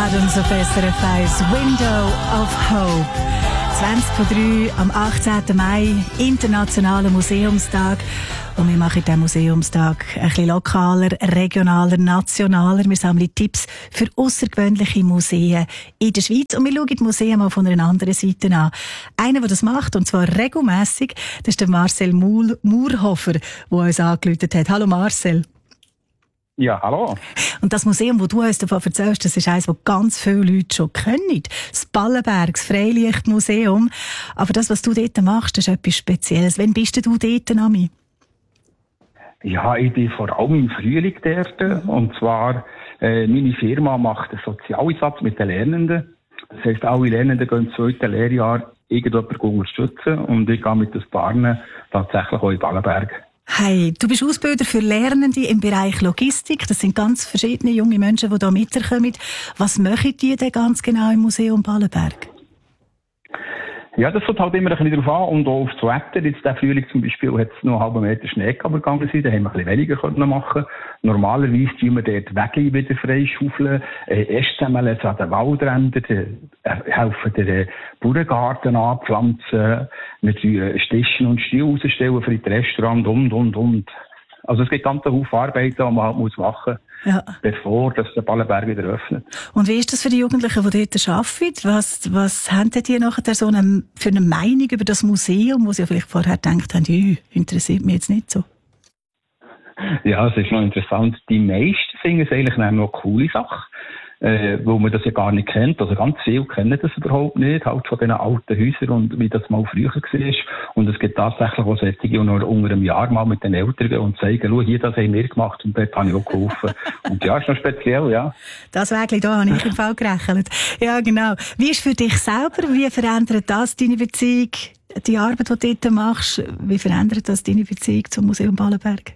Adams auf SRF 1, Window of Hope. 20:03 am 18. Mai, Internationaler Museumstag. Und wir machen diesen Museumstag ein bisschen lokaler, regionaler, nationaler. Wir sammeln Tipps für außergewöhnliche Museen in der Schweiz. Und wir schauen die Museen mal von einer anderen Seite an. Einer, der das macht, und zwar regelmässig, das ist der Marcel Murhofer, der uns angerufen hat. Hallo Marcel. Ja, hallo. Und das Museum, das du uns davon erzählst, das ist eines, das ganz viele Leute schon kennen. Das Ballenberg, das Freilichtmuseum. Aber das, was du dort machst, das ist etwas Spezielles. Wann bist du dort, Nami? Ja, ich bin vor allem im Frühling dort. Und zwar, meine Firma macht einen Sozialeinsatz mit den Lernenden. Das heisst, alle Lernenden gehen im 2. Lehrjahr irgendjemanden unterstützen. Und ich gehe mit den Partnern tatsächlich auch in Ballenberg. Hey, du bist Ausbilder für Lernende im Bereich Logistik. Das sind ganz verschiedene junge Menschen, die hier mitkommen. Was machen die denn ganz genau im Museum Ballenberg? Ja, das kommt halt immer ein bisschen drauf an und auch aufs Wetter. Jetzt der Frühling zum Beispiel hat es noch einen halben Meter Schnee gegangen sein, da haben wir ein bisschen weniger machen. Normalerweise tun wir dort Wege wieder freischaufeln, Ästemmel an den Waldrändern, helfen den Bauerngarten anpflanzen, wir tun Stischen und Stiel rausstellen für das Restaurant und. Also es gibt ganz viele Arbeiten, die man halt machen muss. Ja. Bevor das der Ballenberg wieder öffnet. Und wie ist das für die Jugendlichen, die dort arbeiten? Was haben die nachher so für eine Meinung über das Museum, wo sie vielleicht vorher gedacht haben, interessiert mich jetzt nicht so? Ja, es ist noch interessant. Die meisten finden es eigentlich noch eine coole Sache, weil man das ja gar nicht kennt. Also ganz viele kennen das überhaupt nicht, halt von diesen alten Häusern und wie das mal früher war. Und es gibt tatsächlich auch solche, die noch unter einem Jahr mal mit den Eltern und sagen, schau, hier, das haben wir gemacht und dort habe ich auch geholfen. Und ja, ist noch speziell, ja. Das Wägli da habe ich im Fall gerechnet. Ja, genau. Wie ist für dich selber, wie verändert das deine Beziehung, die Arbeit, die du dort machst, wie verändert das deine Beziehung zum Museum Ballenberg?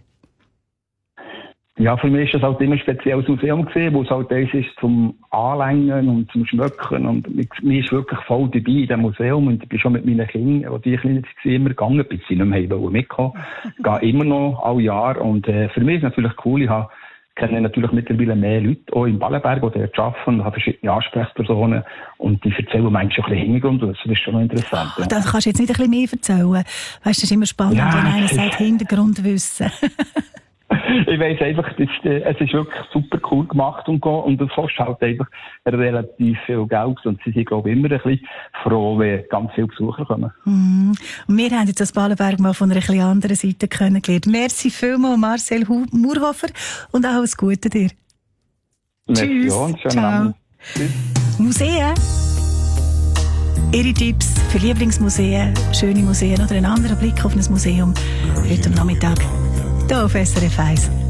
Ja, für mich ist das halt immer ein spezielles Museum gewesen, wo es halt das ist zum Anlängen und zum Schmöcken. Und mir ist wirklich voll dabei in diesem Museum. Und ich bin schon mit meinen Kindern, die klein waren, immer gegangen, bis sie nicht mehr mitkommen. Ich gehe immer noch alle Jahre. Und für mich ist es natürlich cool, ich kenne natürlich mittlerweile mehr Leute, auch im Ballenberg, die dort arbeiten, und habe verschiedene Ansprechpersonen. Und die erzählen manchmal ein bisschen Hintergrund. Das ist schon noch interessant. Ja. Das kannst du jetzt nicht ein bisschen mehr erzählen. Weißt du, das ist immer spannend, ja, wenn einer sagt, Hintergrundwissen. Ich weiss einfach, es ist wirklich super cool gemacht und das kostet halt einfach relativ viel Geld und sie sind, glaube ich, immer ein bisschen froh, wenn ganz viele Besucher kommen. Und wir haben jetzt das Ballenberg mal von einer etwas anderen Seite kennengelernt. Merci vielmals, Marcel Murhofer, und auch alles Gute dir. Merci. Tschüss. Ciao. Tschüss. Museen. Ihre Tipps für Lieblingsmuseen, schöne Museen oder einen anderen Blick auf ein Museum heute am Nachmittag. Hier auf SRF 1.